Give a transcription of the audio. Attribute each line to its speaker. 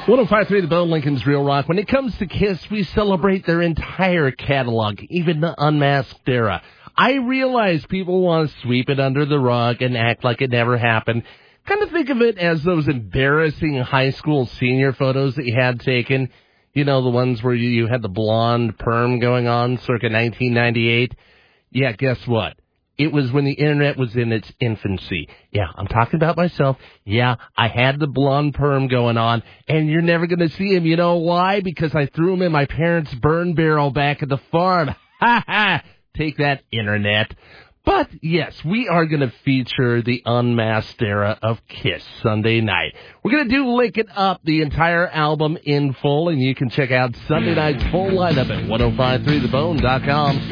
Speaker 1: 105.3 The Bone, Lincoln's Real Rock. When it comes to Kiss, we celebrate their entire catalog, even the unmasked era. I realize people want to sweep it under the rug and act like it never happened. Kind of think of it as those embarrassing high school senior photos that you had taken. You know, the ones where you had the blonde perm going on circa 1998. Yeah, guess what? It was when the internet was in its infancy. Yeah, I'm talking about myself. Yeah, I had the blonde perm going on, and you're never going to see him. You know why? Because I threw him in my parents' burn barrel back at the farm. Ha ha! Take that, internet. But, yes, we are going to feature the unmasked era of Kiss Sunday night. We're going to do Lick It Up, the entire album in full, and you can check out Sunday night's full lineup at 1053thebone.com.